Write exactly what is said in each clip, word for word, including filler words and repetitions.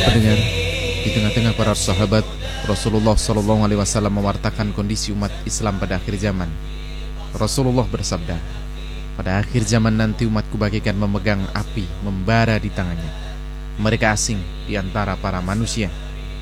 Pendengar, di tengah-tengah para sahabat, Rasulullah shallallahu alaihi wasallam mewartakan kondisi umat Islam pada akhir zaman. Rasulullah bersabda, pada akhir zaman nanti umatku bagaikan memegang api membara di tangannya. Mereka asing di antara para manusia.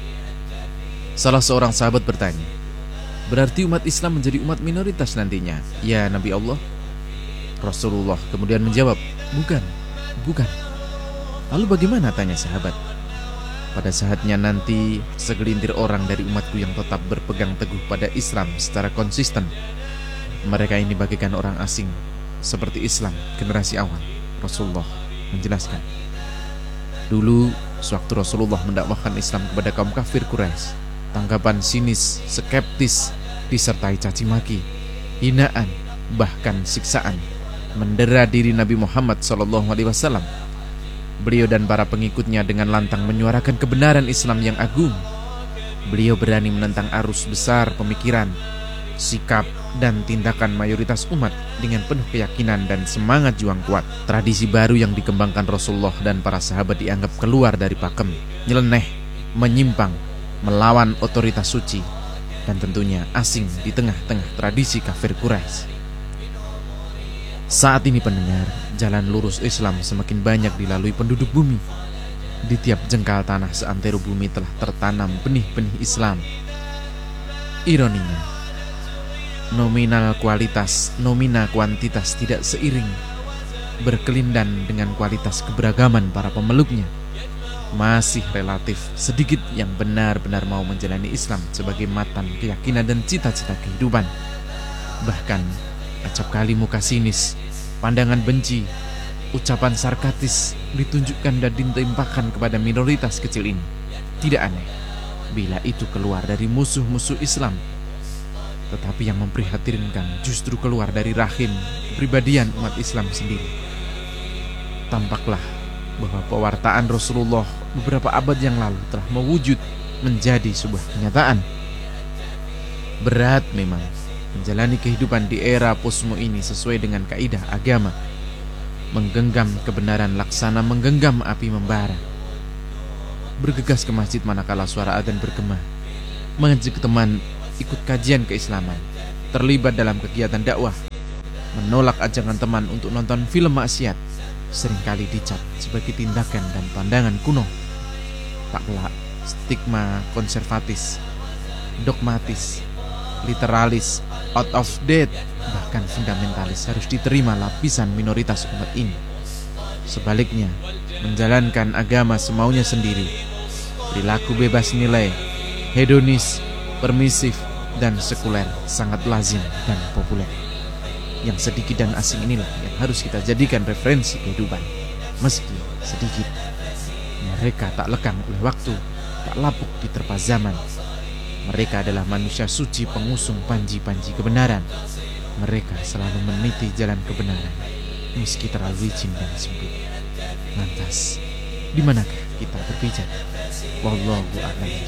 Salah seorang sahabat bertanya, berarti umat Islam menjadi umat minoritas nantinya, ya Nabi Allah? Rasulullah kemudian menjawab, bukan, bukan. Lalu bagaimana, tanya sahabat? Pada saatnya nanti segelintir orang dari umatku yang tetap berpegang teguh pada Islam secara konsisten. Mereka ini bagaikan orang asing seperti Islam generasi awal. Rasulullah menjelaskan, dulu sewaktu Rasulullah mendakwahkan Islam kepada kaum kafir Quraisy, tanggapan sinis, skeptis, disertai caci maki, hinaan, bahkan siksaan mendera diri Nabi Muhammad shallallahu alaihi wasallam. Beliau dan para pengikutnya dengan lantang menyuarakan kebenaran Islam yang agung. Beliau berani menentang arus besar pemikiran, sikap, dan tindakan mayoritas umat dengan penuh keyakinan dan semangat juang kuat. Tradisi baru yang dikembangkan Rasulullah dan para sahabat dianggap keluar dari pakem, nyeleneh, menyimpang, melawan otoritas suci, dan tentunya asing di tengah-tengah tradisi kafir Quraisy. Saat ini pendengar, jalan lurus Islam semakin banyak dilalui penduduk bumi. Di tiap jengkal tanah seantero bumi telah tertanam benih-benih Islam. Ironinya, nominal kualitas, nomina kuantitas tidak seiring berkelindan dengan kualitas keberagaman para pemeluknya. Masih relatif sedikit yang benar-benar mau menjalani Islam sebagai matan keyakinan dan cita-cita kehidupan. Bahkan acap kali muka sinis, pandangan benci, ucapan sarkastis ditunjukkan dan ditimpakan kepada minoritas kecil ini. Tidak aneh bila itu keluar dari musuh-musuh Islam. Tetapi yang memprihatinkan justru keluar dari rahim kepribadian umat Islam sendiri. Tampaklah bahwa pewartaan Rasulullah beberapa abad yang lalu telah mewujud menjadi sebuah kenyataan. Berat memang menjalani kehidupan di era posmo ini sesuai dengan kaidah agama. Menggenggam kebenaran laksana menggenggam api membara. Bergegas ke masjid manakala suara adzan bergema. Mengajak teman ikut kajian keislaman. Terlibat dalam kegiatan dakwah. Menolak ajakan teman untuk nonton film maksiat seringkali dicap sebagai tindakan dan pandangan kuno. Tak pelak stigma konservatis, dogmatis, literalis, out of date, bahkan fundamentalis harus diterima lapisan minoritas umat ini. Sebaliknya, menjalankan agama semaunya sendiri, perilaku bebas nilai, hedonis, permisif, dan sekuler sangat lazim dan populer. Yang sedikit dan asing inilah yang harus kita jadikan referensi kehidupan. Meski sedikit, mereka tak lekang oleh waktu, tak lapuk diterpa zaman. Mereka adalah manusia suci pengusung panji-panji kebenaran. Mereka selalu meniti jalan kebenaran, meski terlalu licin dan sempit. Lantas, di manakah kita berpijak? Wallahu a'lam.